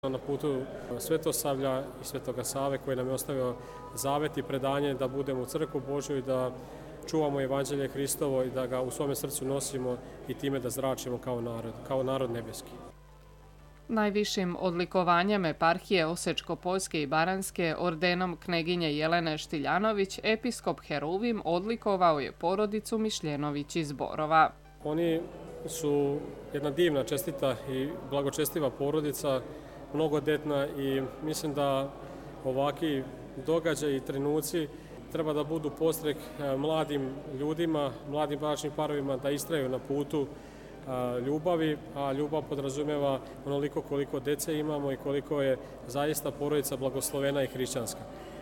Na putu Svetosavlja i Svetoga Save koji nam je ostavio zavet i predanje da budemo u crkvu Božju i da čuvamo Evanđelje Hristovo i da ga u svome srcu nosimo i time da zračimo kao narod nebeski. Najvišim odlikovanjem eparhije Osečko-Poljske i Baranjske ordenom kneginje Jelene Štiljanović episkop Heruvim odlikovao je porodicu Mišljenović iz Borova. Oni su jedna divna, čestita i blagočestiva porodica, mnogodetna i mislim da ovakvi događaji i trenuci treba da budu podstrek mladim ljudima, mladim bračnim parovima da istraju na putu ljubavi, a ljubav podrazumeva onoliko koliko dece imamo i koliko je zaista porodica blagoslovena i hrišćanska.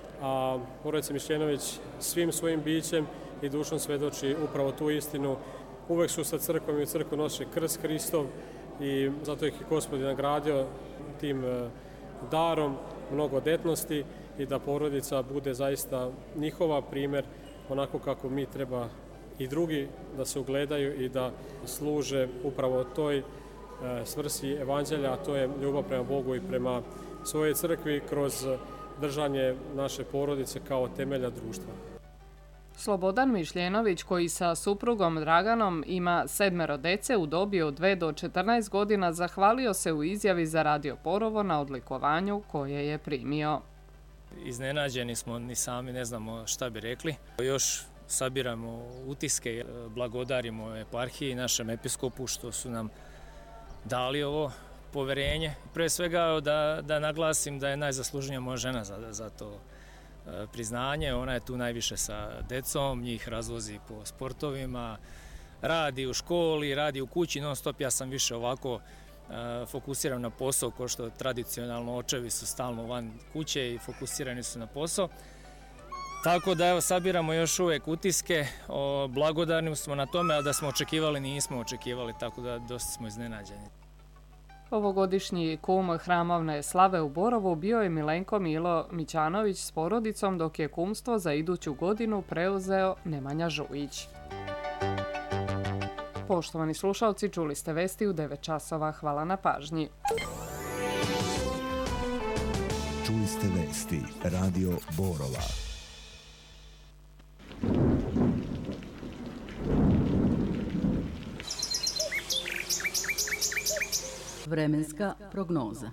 A porodica Mišljenović svim svojim bićem i dušom svedoči upravo tu istinu. Uvek su sa crkvom i u crkvu nose krst Hristov i zato ih je Gospod nagradio tim darom mnogodetnosti i da porodica bude zaista njihova primjer onako kako mi treba i drugi da se ugledaju i da služe upravo toj svrsi Evanđelja, a to je ljubav prema Bogu i prema svojoj crkvi kroz držanje naše porodice kao temelja društva. Slobodan Mišljenović, koji sa suprugom Draganom ima 7 dece u dobi od 2 do 14 godina, zahvalio se u izjavi za Radio Borovo na odlikovanju koje je primio. Iznenađeni smo, ni sami ne znamo šta bi rekli. Još sabiramo utiske, blagodarimo eparhiji i našem episkopu što su nam dali ovo poverenje. Pre svega da naglasim da je najzaslužnija moja žena za to priznanje. Ona je tu najviše sa decom, njih razvozi po sportovima, radi u školi, radi u kući non stop. Ja sam više ovako fokusiran na posao, kao što tradicionalno očevi su stalno van kuće i fokusirani su na posao. Tako da evo sabiramo još uvek utiske, blagodarni smo na tome, ali da smo očekivali nismo očekivali, tako da dosta smo iznenađeni. Ovogodišnji kum hramovne slave u Borovu bio je Milenko Milo Mićanović s porodicom, dok je kumstvo za iduću godinu preuzeo Nemanja Žujić. Poštovani slušalci, čuli ste vesti u 9 časova. Hvala na pažnji. Čuli ste vesti Radio Borova. Vremenska prognoza.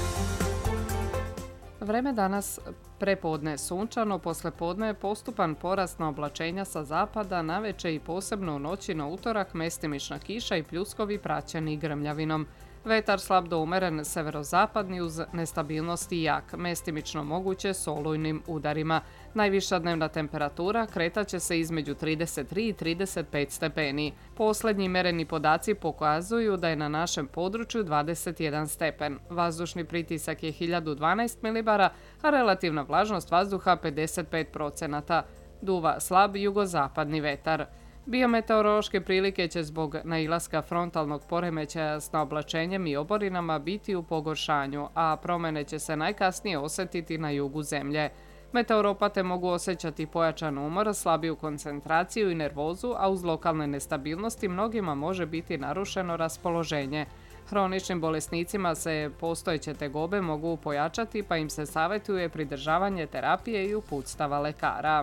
Vreme danas prepodne sunčano, poslepodne postupan porast na oblačenja sa zapada, naveče i posebno u noći na utorak mestimična kiša i pljuskovi praćeni grmljavinom. Vetar slab do umeren severozapadni uz nestabilnost i jak, mestimično moguće s olujnim udarima. Najviša dnevna temperatura kretaće se između 33 i 35 stepeni. Poslednji mereni podaci pokazuju da je na našem području 21 stepen. Vazdušni pritisak je 1012 milibara, a relativna vlažnost vazduha 55%. Duva slab jugozapadni vetar. Biometeorološke prilike će zbog nailaska frontalnog poremećaja s naoblačenjem i oborinama biti u pogoršanju, a promene će se najkasnije osetiti na jugu zemlje. Meteoropate mogu osjećati pojačan umor, slabiju koncentraciju i nervozu, a uz lokalne nestabilnosti mnogima može biti narušeno raspoloženje. Hroničnim bolesnicima se postojeće tegobe mogu pojačati, pa im se savjetuje pridržavanje terapije i uputstava lekara.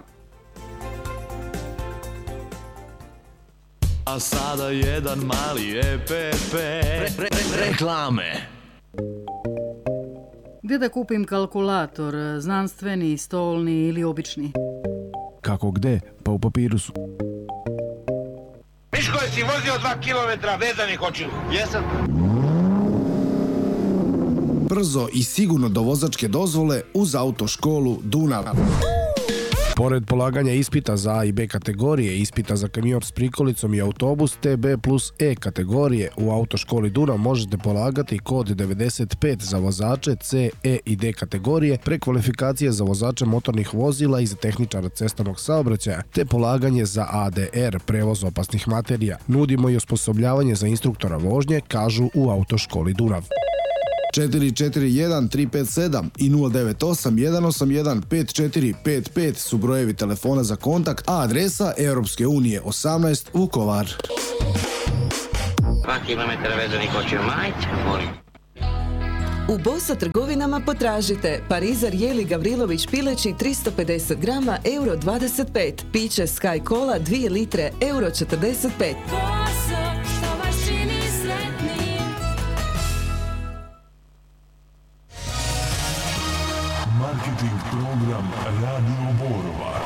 A sada jedan mali EPP. Reklame. Gdje da kupim kalkulator, znanstveni, stolni ili obični? Kako gde? Pa u papiru su. Miško, jesi vozio 2 kilometra vezanih očiju? Jesam. Brzo i sigurno do vozačke dozvole uz autoškolu Dunav. Pored polaganja ispita za A i B kategorije, ispita za kamion s prikolicom i autobus TB plus E kategorije, u autoškoli Dunav možete polagati kod 95 za vozače C, E i D kategorije, prekvalifikacije za vozače motornih vozila i za tehničara cestovnog saobraćaja, te polaganje za ADR, prevoz opasnih materija. Nudimo i osposobljavanje za instruktora vožnje, kažu u autoškoli Dunav. 441 357 i 098 181 5455 su brojevi telefona za kontakt, a adresa Europske unije 18 Vukovar. 2 kilometra vezanih očiju, majte, molim. U Boso trgovinama potražite Parizer jeli Gavrilović pileći 350 grama, euro 25. Piće Sky Cola 2 litre, euro 45. Marketing program Radio Borova.